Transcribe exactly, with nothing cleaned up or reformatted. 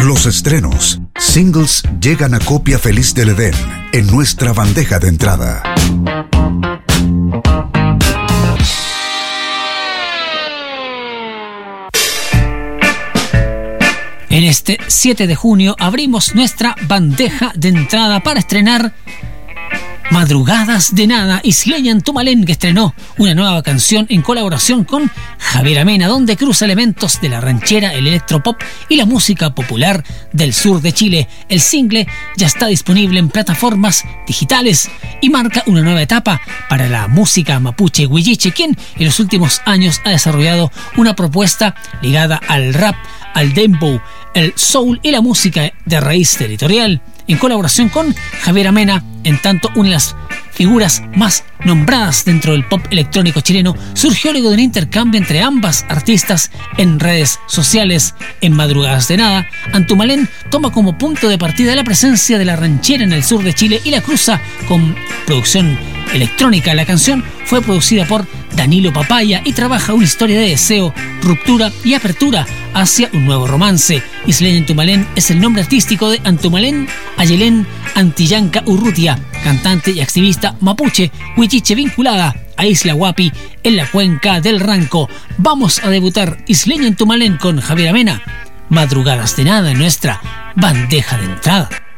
Los estrenos, singles llegan a Copia Feliz del Edén en nuestra bandeja de entrada. En este siete de junio abrimos nuestra bandeja de entrada para estrenar Madrugadas de Nada, Isleña Antumalén, que estrenó una nueva canción en colaboración con Javier Amena, donde cruza elementos de la ranchera, el electropop y la música popular del sur de Chile. El single ya está disponible en plataformas digitales y marca una nueva etapa para la música mapuche huilliche, quien en los últimos años ha desarrollado una propuesta ligada al rap, al dembow, el soul y la música de raíz territorial, en colaboración con Javier Amena, en tanto una de las figuras más nombradas dentro del pop electrónico chileno. Surgió luego de un intercambio entre ambas artistas en redes sociales. En Madrugadas de Nada, Antumalén toma como punto de partida la presencia de la ranchera en el sur de Chile y la cruza con producción electrónica. La canción fue producida por Danilo Papaya y trabaja una historia de deseo, ruptura y apertura hacia un nuevo romance. Isleña Antumalén es el nombre artístico de Antumalén Ayelén Antillanca Urrutia, cantante y activista mapuche huichiche vinculada a Isla Huapi en la cuenca del Ranco. Vamos a debutar Isleña Antumalén con Javier Amena. Madrugadas de Nada en nuestra bandeja de entrada.